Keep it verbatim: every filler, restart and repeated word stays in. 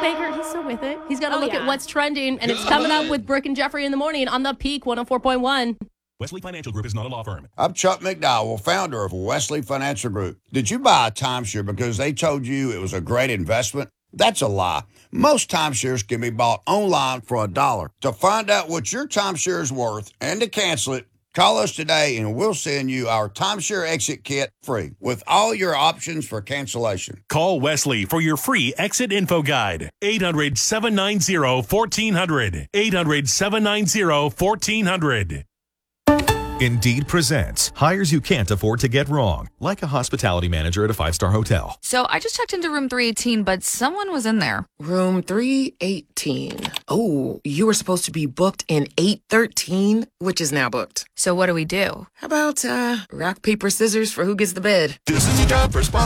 Baker, he's still with it. He's got to Oh, look yeah. at what's trending, and it's coming up with Brooke and Jeffrey in the morning on the Peak one oh four point one. Wesley Financial Group is not a law firm. I'm Chuck McDowell, founder of Wesley Financial Group. Did you buy a timeshare because they told you it was a great investment? That's a lie. Most timeshares can be bought online for a dollar. To find out what your timeshare is worth and to cancel it, call us today and we'll send you our timeshare exit kit free with all your options for cancellation. Call Wesley for your free exit info guide. eight hundred, seven nine zero, one four zero zero. eight hundred, seven nine zero, one four zero zero. Indeed presents hires you can't afford to get wrong, like a hospitality manager at a five-star hotel. So I just checked into room three eighteen, but someone was in there. Room three eighteen. Oh, you were supposed to be booked in eight thirteen, which is now booked. So what do we do? How about uh, rock, paper, scissors for who gets the bed? This is a job for